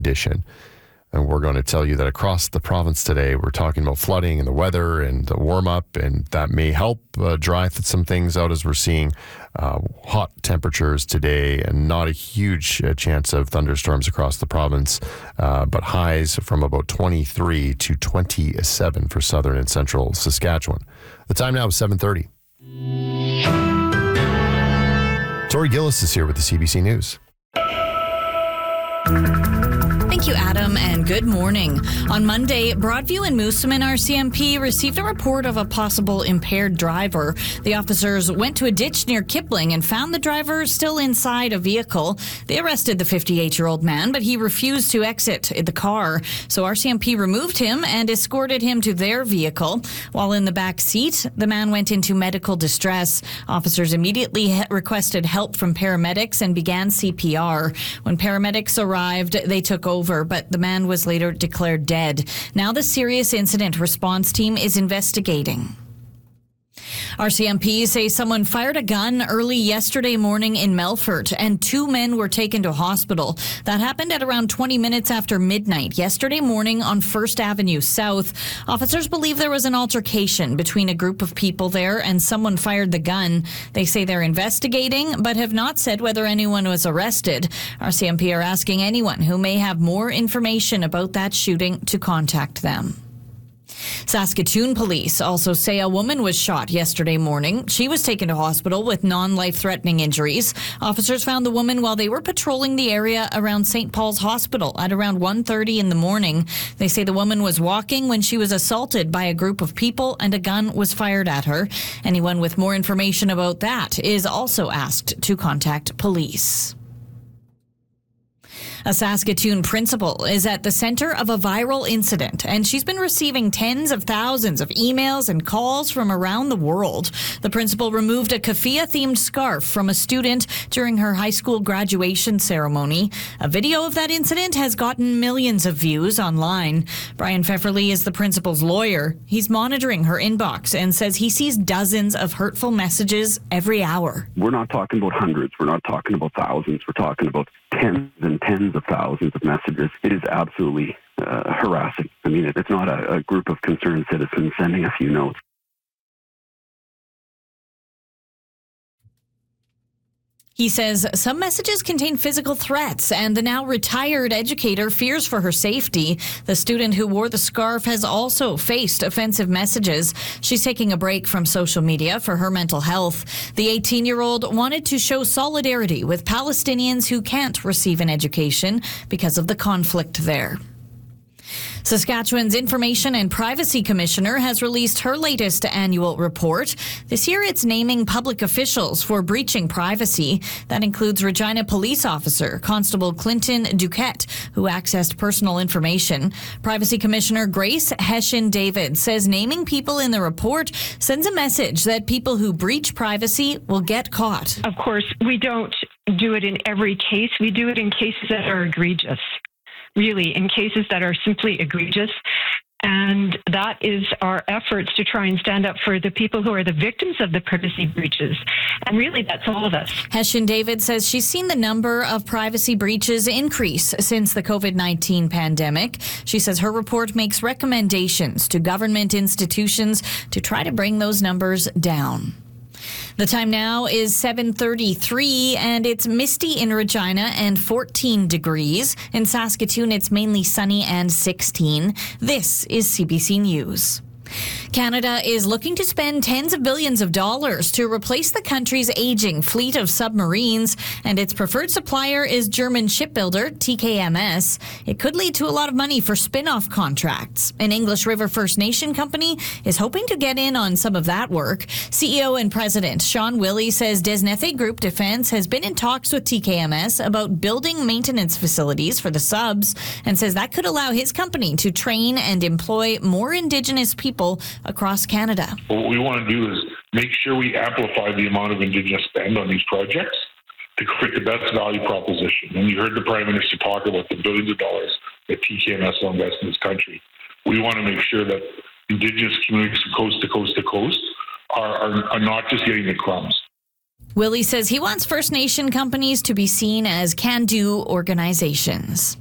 edition. And we're going to tell you that across the province today, we're talking about flooding and the weather and the warm-up, and that may help dry some things out as we're seeing hot temperatures today and not a huge chance of thunderstorms across the province, but highs from about 23 to 27 for southern and central Saskatchewan. The time now is 7:30. Tori Gillis is here with the CBC News. Thank you, Adam, and good morning. On Monday, Broadview and Moosomin RCMP received a report of a possible impaired driver. The officers went to a ditch near Kipling and found the driver still inside a vehicle. They arrested the 58-year-old man, but he refused to exit the car. So RCMP removed him and escorted him to their vehicle. While in the back seat, the man went into medical distress. Officers immediately requested help from paramedics and began CPR. When paramedics arrived, they took over, but the man was later declared dead. Now the serious incident response team is investigating. RCMP say someone fired a gun early yesterday morning in Melfort and 2 men were taken to hospital. That happened at around 20 minutes after midnight yesterday morning on 1st Avenue South. Officers believe there was an altercation between a group of people there and someone fired the gun. They say they're investigating but have not said whether anyone was arrested. RCMP are asking anyone who may have more information about that shooting to contact them. Saskatoon police also say a woman was shot yesterday morning. She was taken to hospital with non-life-threatening injuries. Officers found the woman while they were patrolling the area around St. Paul's Hospital at around 1:30 in the morning. They say the woman was walking when she was assaulted by a group of people and a gun was fired at her. Anyone with more information about that is also asked to contact police. A Saskatoon principal is at the center of a viral incident, and she's been receiving tens of thousands of emails and calls from around the world. The principal removed a keffiyeh-themed scarf from a student during her high school graduation ceremony. A video of that incident has gotten millions of views online. Brian Pfefferly is the principal's lawyer. He's monitoring her inbox and says he sees dozens of hurtful messages every hour. We're not talking about hundreds. We're not talking about thousands. We're talking about tens and tens of thousands of messages. It is absolutely harassing. I mean, it's not a group of concerned citizens sending a few notes. He says some messages contain physical threats, and the now retired educator fears for her safety. The student who wore the scarf has also faced offensive messages. She's taking a break from social media for her mental health. The 18-year-old wanted to show solidarity with Palestinians who can't receive an education because of the conflict there. Saskatchewan's Information and Privacy Commissioner has released her latest annual report. This year, it's naming public officials for breaching privacy. That includes Regina Police Officer Constable Clinton Duquette, who accessed personal information. Privacy Commissioner Grace Hession-David says naming people in the report sends a message that people who breach privacy will get caught. Of course, we don't do it in every case. We do it in cases that are egregious. Really, in cases that are simply egregious. And that is our efforts to try and stand up for the people who are the victims of the privacy breaches. And really, that's all of us. Hession-David says she's seen the number of privacy breaches increase since the COVID-19 pandemic. She says her report makes recommendations to government institutions to try to bring those numbers down. The time now is 7:33, and it's misty in Regina and 14 degrees. In Saskatoon, it's mainly sunny and 16. This is CBC News. Canada is looking to spend tens of billions of dollars to replace the country's aging fleet of submarines, and its preferred supplier is German shipbuilder TKMS. It could lead to a lot of money for spin-off contracts. An English River First Nation company is hoping to get in on some of that work. CEO and President Sean Willey says Desnethe Group Defense has been in talks with TKMS about building maintenance facilities for the subs, and says that could allow his company to train and employ more Indigenous people across Canada. What we want to do is make sure we amplify the amount of Indigenous spend on these projects to create the best value proposition. And you heard the Prime Minister talk about the billions of dollars that TKMS will invest in this country. We want to make sure that Indigenous communities from coast to coast to coast are not just getting the crumbs. Willey says he wants First Nation companies to be seen as can-do organizations.